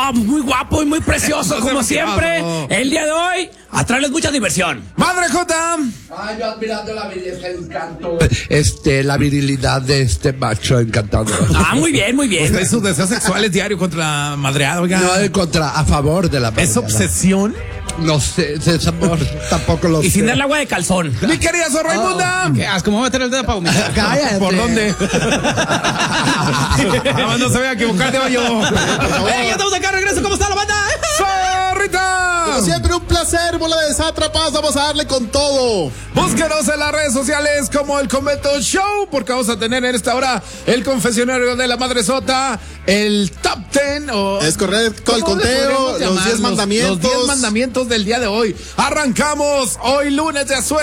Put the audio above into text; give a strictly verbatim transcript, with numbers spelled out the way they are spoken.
No, muy guapo y muy precioso, como siempre. El día de hoy, a traerles mucha diversión. ¡Madre Jota! Ay, yo admirando la belleza, el encanto. Este, la virilidad de este macho encantador. Ah, muy bien, muy bien. Usted sus deseos sexuales diario contra madreada, oiga. No, en contra, a favor de la ¿Es obsesión? No sé, ese amor, tampoco lo sé. Y sin darle agua de calzón. Mi querida Sor Raimunda. ¿Qué asco? ¿Cómo va a meter el dedo para vomitar? Cállate. ¿Por dónde? Nada más no se vaya a equivocar de hoyo. ¡Eh, ya estamos acá! ¡Regreso! ¿Cómo está la banda? ¡Zorrita! Como siempre, un placer, bola de sátrapas. Vamos a darle con todo. Búsquenos en las redes sociales como El Convento Show, porque vamos a tener en esta hora el confesionario de la Madresota, el top ten, o... Es correcto, el ¿cómo le conteo, podríamos los llamar? diez mandamientos. Los diez mandamientos del día de hoy. Arrancamos hoy lunes de Azuero.